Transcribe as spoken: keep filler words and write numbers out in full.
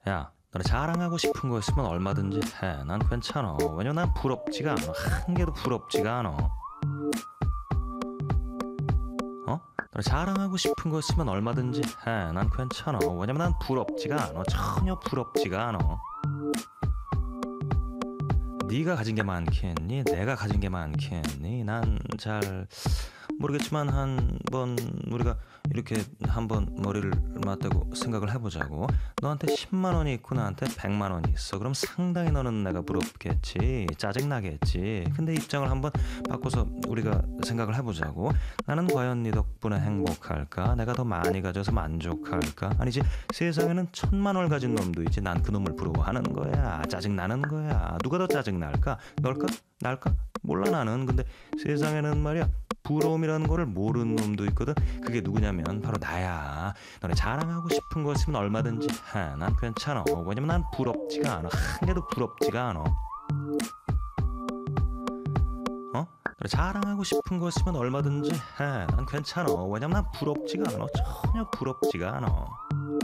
야, 너네 자랑하고 싶은 거 있으면 얼마든지 해. 난 괜찮아. 왜냐면 난 부럽지가 않아. 한 개도 부럽지가 않아. 어? 너네 자랑하고 싶은 거 있으면 얼마든지 해. 난 괜찮아. 왜냐면 난 부럽지가 않아. 전혀 부럽지가 않아. 네가 가진 게 많겠니? 내가 가진 게 많겠니? 난 잘 모르겠지만 한번 우리가 이렇게 한번 머리를 맞대고 생각을 해보자고. 너한테 십만 원이 있고 나한테 백만 원이 있어. 그럼 상당히 너는 내가 부럽겠지. 짜증나겠지. 근데 입장을 한번 바꿔서 우리가 생각을 해보자고. 나는 과연 네 덕분에 행복할까? 내가 더 많이 가져서 만족할까? 아니지, 세상에는 천만 원을 가진 놈도 있지. 난 그 놈을 부러워하는 거야. 짜증나는 거야. 누가 더 짜증날까? 널까? 날까? 몰라 나는. 근데 세상에는 말이야, 부러움이라는 거를 모르는 놈도 있거든. 그게 누구냐면 바로 나야. 너네 자랑하고 싶은 거 있으면 얼마든지 해. 난 괜찮아. 왜냐면 난 부럽지가 않아. 한 개도 부럽지가 않아. 어? 너네 자랑하고 싶은 거 있으면 얼마든지 해. 난 괜찮아. 왜냐면 난 부럽지가 않아. 전혀 부럽지가 않아.